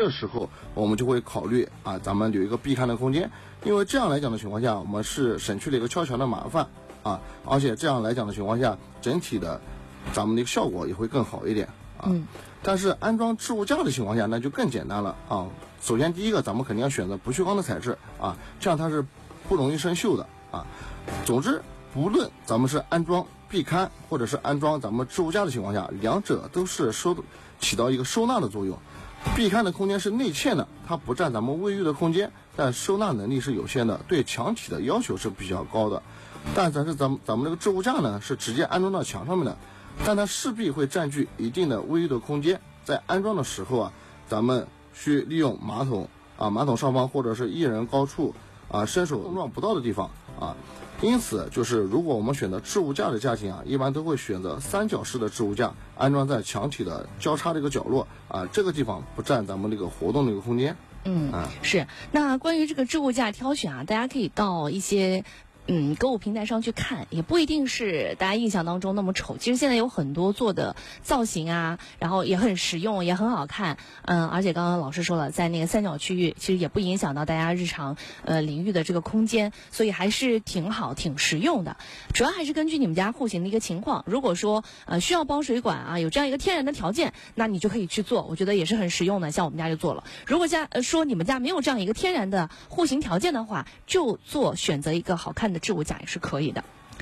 的时候，我们就会考虑咱们有一个壁龛的空间，因为这样来讲的情况下，我们是省去了一个敲墙的麻烦而且这样来讲的情况下，整体的咱们的一个效果也会更好一点但是安装置物架的情况下，那就更简单了首先第一个，咱们肯定要选择不锈钢的材质这样它是不容易生锈的总之，不论咱们是安装壁龛或者是安装咱们置物架的情况下，两者都是起到一个收纳的作用。壁龛的空间是内嵌的，它不占咱们卫浴的空间，但收纳能力是有限的，对墙体的要求是比较高的。但咱们这个置物架呢，是直接安装到墙上面的，但它势必会占据一定的卫浴的空间。在安装的时候咱们需利用马桶马桶上方或者是一人高处伸手碰撞不到的地方因此就是如果我们选择置物架的家庭一般都会选择三角式的置物架，安装在墙体的交叉的一个角落这个地方不占咱们这个活动的一个空间。 是。那关于这个置物架挑选大家可以到一些购物平台上去看，也不一定是大家印象当中那么丑。其实现在有很多做的造型然后也很实用，也很好看。而且刚刚老师说了，在那个三角区域，其实也不影响到大家日常淋浴的这个空间，所以还是挺好、挺实用的。主要还是根据你们家户型的一个情况，如果说需要包水管有这样一个天然的条件，那你就可以去做，我觉得也是很实用的。像我们家就做了。如果说你们家没有这样一个天然的户型条件的话，就选择一个好看的置物架也是可以的。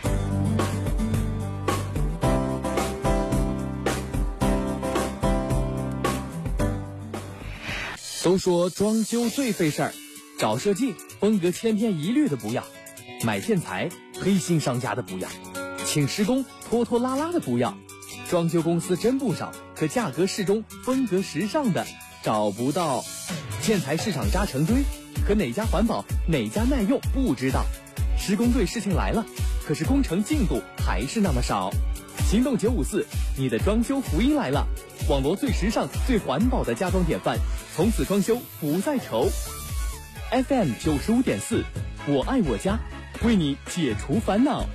都说装修最费事儿，找设计风格千篇一律的不要，买建材黑心商家的不要，请施工拖拖拉拉的不要。装修公司真不少，可价格适中风格时尚的找不到。建材市场扎成堆，可哪家环保哪家耐用不知道。施工队事情来了，可是工程进度还是那么少。行动954，你的装修福音来了！网罗最时尚最环保的家装典范，从此装修不再愁。FM 95.4，我爱我家，为你解除烦恼。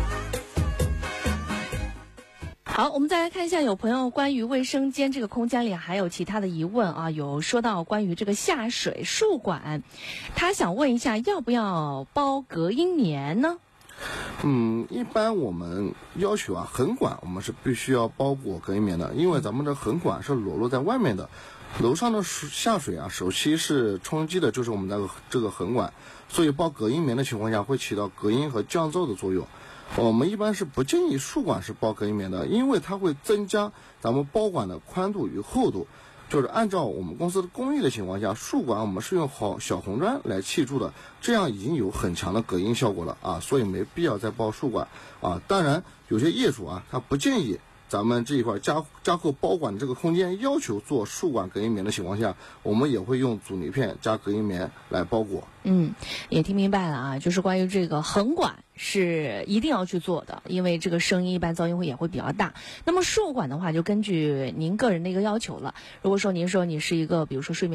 好，我们再来看一下，有朋友关于卫生间这个空间里还有其他的疑问有说到关于这个下水束管，他想问一下要不要包隔音棉呢？ 一般我们要求横管我们是必须要包裹隔音棉的，因为咱们的横管是裸露在外面的，楼上的下水首期是冲击的就是我们这个横管，所以包隔音棉的情况下会起到隔音和降噪的作用。我们一般是不建议束管是包隔音棉的，因为它会增加咱们包管的宽度与厚度。就是按照我们公司的工艺的情况下，束管我们是用小红砖来砌筑的，这样已经有很强的隔音效果了所以没必要再包束管当然有些业主他不建议咱们这一块加厚包管的这个空间，要求做束管隔音棉的情况下，我们也会用阻尼片加隔音棉来包裹。 也听明白了就是关于这个横管是一定要去做的，因为这个声音一般噪音也会比较大。那么束管的话，就根据您个人的一个要求了。如果说您说你是一个比如说睡眠